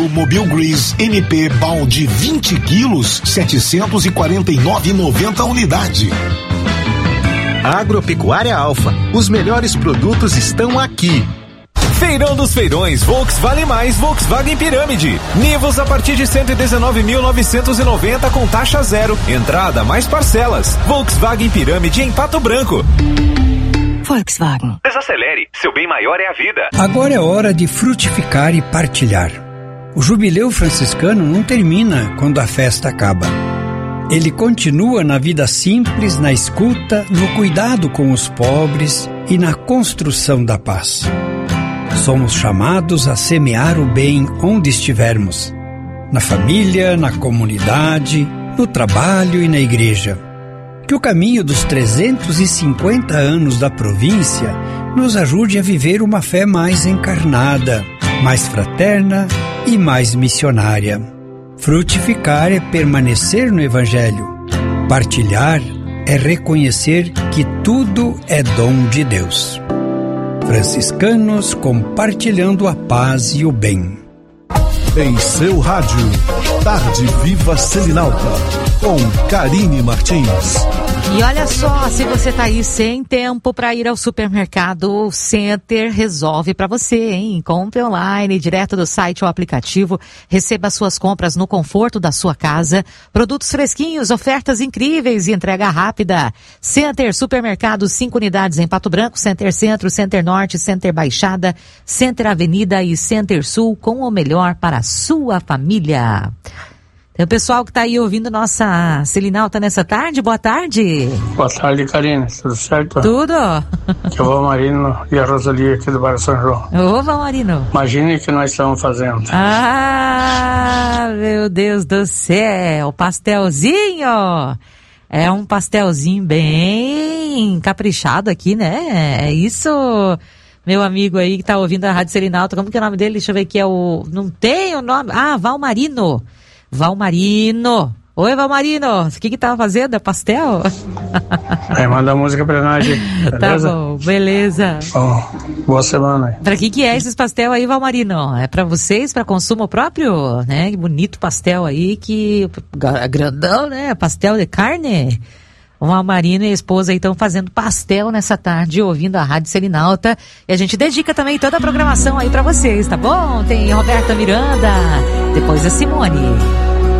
O Mobil Grease MP balde 20 quilos, 749,90 unidade. Agropecuária Alfa, os melhores produtos estão aqui. Feirão dos Feirões, Volkswagen Mais, Volkswagen Pirâmide. Nivus a partir de 119.990 com taxa zero. Entrada mais parcelas. Volkswagen Pirâmide em Pato Branco. Volkswagen. Desacelere, seu bem maior é a vida. Agora é hora de frutificar e partilhar. O jubileu franciscano não termina quando a festa acaba. Ele continua na vida simples, na escuta, no cuidado com os pobres e na construção da paz. Somos chamados a semear o bem onde estivermos, na família, na comunidade, no trabalho e na igreja. Que o caminho dos 350 anos da província nos ajude a viver uma fé mais encarnada, mais fraterna e mais missionária. Frutificar é permanecer no Evangelho. Partilhar é reconhecer que tudo é dom de Deus. Franciscanos compartilhando a paz e o bem. Em seu rádio, Tarde Viva Selinalta, com Karine Martins. E olha só, se você tá aí sem tempo para ir ao supermercado, o Center resolve para você, hein? Compre online, direto do site ou aplicativo, receba suas compras no conforto da sua casa, produtos fresquinhos, ofertas incríveis e entrega rápida. Center Supermercado, 5 unidades em Pato Branco, Center Centro, Center Norte, Center Baixada, Center Avenida e Center Sul, com o melhor para a sua família. Tem o pessoal que tá aí ouvindo nossa Selinalta nessa tarde. Boa tarde. Boa tarde, Karine. Tudo certo? Tudo. Que é o Valmarino e a Rosalia aqui do bairro São João. Ô, Valmarino. Imagine o que nós estamos fazendo. Ah, meu Deus do céu. Pastelzinho. É um pastelzinho bem caprichado aqui, né? É isso, meu amigo aí que tá ouvindo a Rádio Selinalta. Como que é o nome dele? Deixa eu ver aqui. Não tem o nome. Ah, Valmarino. Valmarino. Oi, Valmarino. O que tava fazendo? É pastel? Manda a música pra nós, beleza? Tá bom, beleza. Bom, boa semana aí. Pra que é esses pastel aí, Valmarino? É pra vocês, pra consumo próprio? Né? Que bonito pastel aí, que grandão, né? Pastel de carne. O Valmarino e a esposa aí estão fazendo pastel nessa tarde, ouvindo a Rádio Selinalta. E a gente dedica também toda a programação aí pra vocês, tá bom? Tem Roberta Miranda, depois a Simone.